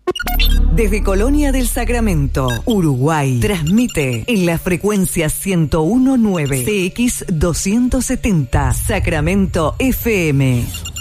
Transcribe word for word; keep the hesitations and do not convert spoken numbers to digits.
Desde Colonia del Sacramento, Uruguay, transmite en la frecuencia ciento uno punto nueve C X doscientos setenta, Sacramento F M.